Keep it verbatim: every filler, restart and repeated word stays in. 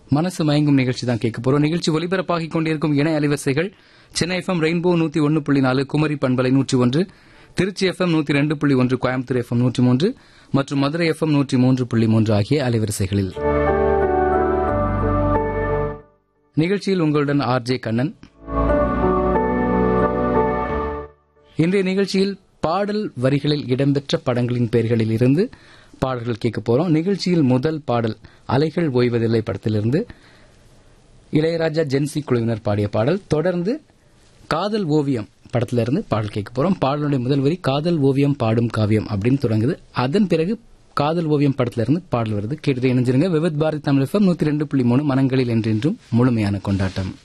மனசு மயங்கும் நிகழ்ச்சி தான் கேட்க போறோம். நிகழ்ச்சி ஒலிபரப்பாகிக் கொண்டிருக்கும் இணை அலைவரிசைகள் சென்னை எஃப்எம் ரெயின்போ நூத்தி ஒன்னு புள்ளி நாலு, குமரி பண்பலை நூற்றி ஒன்று, திருச்சி எஃப்எம் நூத்தி ரெண்டு புள்ளி ஒன்று, கோயம்புத்தூர் எஃப்எம் நூற்றி மூன்று மற்றும் மதுரை எஃப்எம் நூற்றி மூன்று புள்ளி மூன்று ஆகிய அலைவரிசைகளில். நிகழ்ச்சியில் உங்களுடன் ஆர் ஜே கண்ணன். இன்றைய நிகழ்ச்சியில் பாடல் வரிகளில் இடம்பெற்ற படங்களின் பெயர்களில் இருந்து பாடல்கள் கேட்க போறோம். நிகழ்ச்சியில் முதல் பாடல் அலைகள் ஓய்வதில்லை படத்திலிருந்து இளையராஜா ஜென்சி குழுவினர் பாடிய பாடல். தொடர்ந்து காதல் ஓவியம் படத்திலிருந்து பாடல் கேட்க போறோம். பாடலுடைய முதல் வரி காதல் ஓவியம் பாடும் காவியம் அப்படின்னு தொடங்குது. அதன் பிறகு காதல் ஓவியம் படத்திலிருந்து பாடல் வருது. கேட்டு இணைஞ்சிருங்க. விவித் பாரதி தமிழ் எஃப்எம் நூத்தி ரெண்டு புள்ளி மூணு, மனங்களில் என்றென்றும் முழுமையான கொண்டாட்டம்.